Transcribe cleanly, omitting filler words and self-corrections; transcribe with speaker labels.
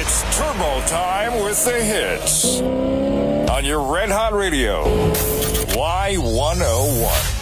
Speaker 1: It's turbo time with the hits on your Red Hot Radio. Y101.